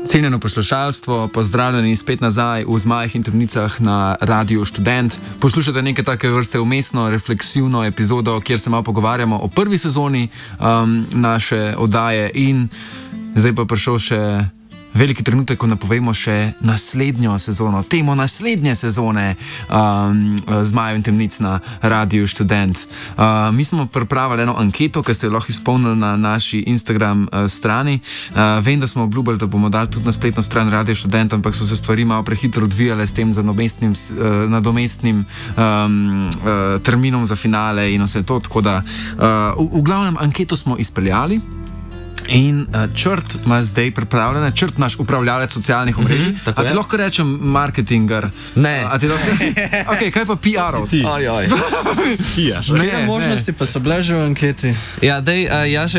Cenjeno poslušalstvo, pozdravljeni spet nazaj v Zmajih in Temnicah na Radiu Študent. Poslušate neke take vrste umestno, refleksivno epizodo, kjer se malo pogovarjamo o prvi sezoni naše oddaje in zdaj pa prišel še veliki trenutek, ko napovemo še naslednjo sezono, temo naslednje sezone Zmajev in Temnic na Radiu Študent. Mi smo pripravili eno anketo, ki ste jo lahko izpolnili na naši Instagram strani. Vem, da smo obljubili, da bomo dali tudi na spletno stran Radio Študent, ampak so se stvari malo prehitro odvijale s tem nadomestnim terminom za finale in vse to, tako da v glavnem anketo smo izpeljali. In Črt ima zdaj pripravljene, Črt naš upravljalec socialnih omrežij. A ti lahko rečem marketinger? Ne. A ti lahko... Ok, kaj pa PR-ovc? Ojoj. Spijaš. Ne, možnosti pa so bile že v anketi. Ja, dej, Jaša,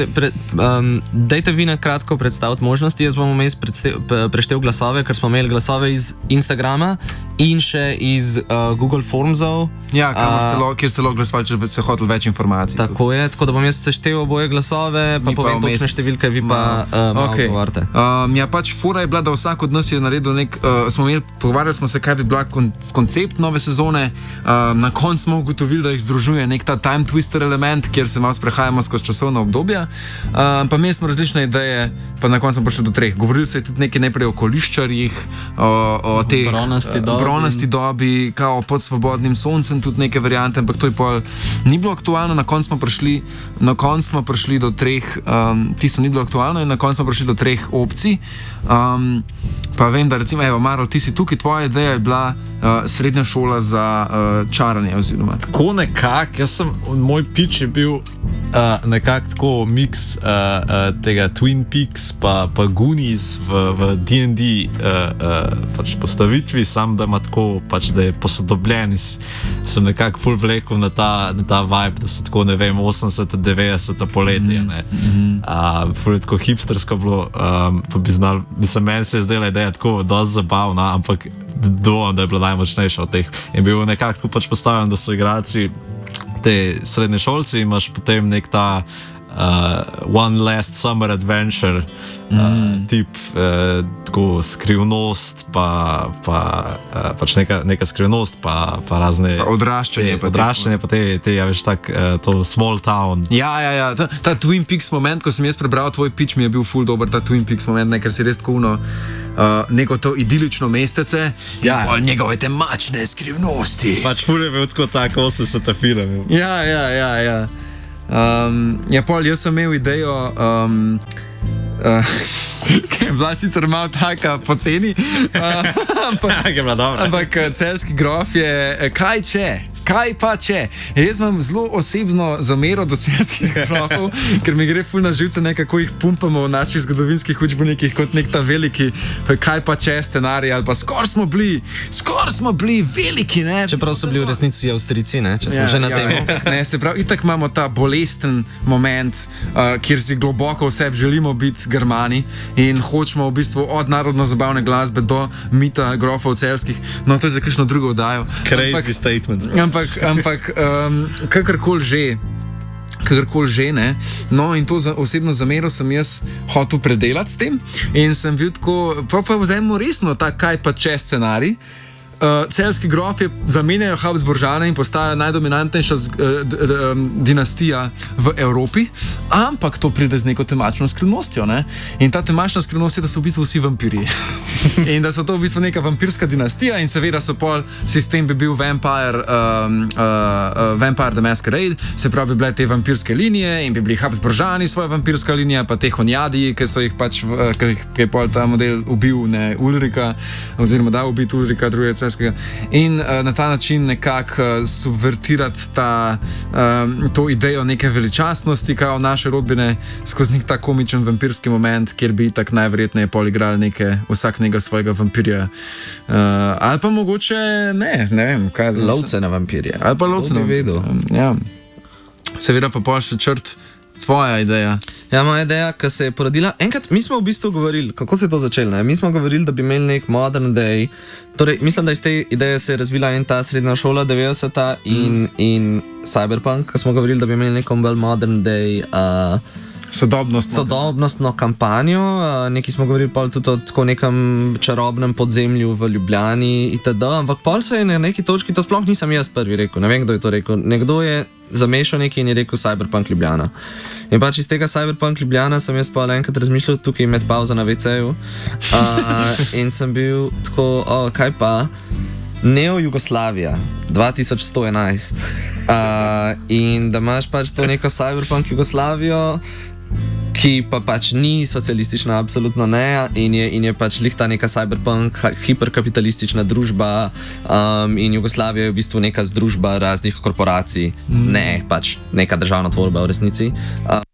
dejte vi na kratko predstaviti možnosti. Jaz bom vmes preštel glasove, ker smo imeli glasove iz Instagrama in še iz Google Formsov. Ja, kjer ste lahko glasovali, če ste hoteli več informacij. Tako je, tako da bom jaz seštel oboje glasove, pa povem točne številke, vi pa malo govorite. Ja, pač fora je bila, da vsak od nas je naredil pogovarjali smo se, kaj bi bila koncept nove sezone, na koncu smo ugotovili, da jih združuje nek ta time twister element, kjer se malo sprehajamo skozi časovna obdobja, pa imeli smo različne ideje, pa na koncu smo prišli do 3. Govorili se je tudi nekaj najprej o koliščarjih, o teh bronasti dobi, kao pod svobodnim soncem, tudi neke variante, ampak to je pol ni bilo aktualno, na koncu smo prišli do 3, tisto ni bilo aktualno in na koncu smo prišli do 3 opcij. Pa vem, da recimo, evo, Marl, ti si tukaj, tvoja ideja je bila srednja šola za čaranje oziroma. Tako nekako, moj pitch je bil nekako tako mix tega Twin Peaks pa Goonies v D&D pač postavitvi, sam da ima tako, pač da je posodobljen, sem nekako full vlekel na ta vibe, da so tako, ne vem, 80-90 poletje, ne. Full je tako hipstersko bilo, pa bi znal, meni se je zdela ideja tako dosti zabavna, ampak dovolj, da je bila najmočnejša od teh. In bil nekako tako pač postavljen, da so igralci te srednje šolci, imaš potem nek ta One Last Summer Adventure tip, tako skrivnost, pač neka skrivnost, pa razne... Pa odraščanje. Pa te ja, veš, tak, to small town. Ja, ta Twin Peaks moment, ko sem jaz prebral tvoj pitch, mi je bil ful dober ta Twin Peaks moment, ker si res tako neko to idilično mestece in pol njegove te mačne skrivnosti. Pač ful je bil tako tako 80 film. Ja. Pol, jaz sem imel idejo, ki je bila sicer malo taka poceni, ampak celjski grof je, kaj pa če? Jaz imam zelo osebno zamero do celjskih grofov, ker mi gre ful na živce, nekako jih pumpamo v naših zgodovinskih učbenikih kot nek ta veliki kaj pa če scenarij, ali pa skor smo bili veliki, ne? Čeprav so bili v resnici Avstrijci, ne? Če smo že na tem. Ne, se pravi, itak imamo ta bolesten moment, kjer si globoko v sebi želimo biti Germani in hočemo v bistvu od narodno-zabavne glasbe do mita grofov celjskih, no to je za kakšno drugo oddajo. Crazy statements. Ampak kakorkoli že, ne. No in to osebno zamero sem jaz hotel predelati s tem in sem bil tako, pa vzajemo resno ta kaj pa če scenarij. Celjski grof je zamenjajo Habsburžane in postaja najdominantnejša dinastija v Evropi, ampak to pride z neko temačno skrivnostjo, ne? In ta temačna skrivnost je, da so v bistvu vsi vampirji. In da so to v bistvu neka vampirska dinastija in seveda so pol sistem bi bil Vampire the Masquerade, se pravi bi bile te vampirske linije in bi bili Habsburžani svoja vampirska linija, pa te Honjadi, ki so jih pač, ki je pol ta model ubil, ne, Ulrika, oziroma da ubiti Ulrika drugega celjskega. In na ta način nekako subvertirati to idejo neke veličastnosti, kao naše rodbine, skozi nek ta komičen vampirski moment, kjer bi tak najverjetneje poligrali vsak nekega svojega vampirja. Ali pa mogoče, ne vem, kaj je lovce na vampirje. Ali pa lovce na vampirje. Ja. Seveda pa pol še Črt, tvoja ideja. Ja, moja ideja, ki se je porodila. Enkrat, mi smo v bistvu govorili, kako se je to začelo, ne? Mi smo govorili, da bi imeli nek modern day. Torej, mislim, da iz te ideje se je razvila in ta srednja šola 90-ta in Cyberpunk, ko smo govorili, da bi imeli nekom bolj modern day sodobnostno kampanjo. Nekaj smo govorili tudi o tako nekem čarobnem podzemlju v Ljubljani itd. Ampak pol se je na neki točki, to sploh nisem jaz prvi rekel, ne vem, kdo je to rekel. Nekdo je zamešal nekaj in je rekel Cyberpunk Ljubljana. In pač iz tega Cyberpunk Ljubljana sem jaz pa enkrat razmišljal tukaj med pauzo na WC-ju in sem bil tako, kaj pa, Neo Jugoslavija 2111 in da imaš pač to neko Cyberpunk Jugoslavijo, ki pa pač ni socialistična, absolutno ne, in je pač lih ta neka cyberpunk, hiperkapitalistična družba in Jugoslavija je v bistvu neka združba raznih korporacij, ne pač neka državna tvorba v resnici.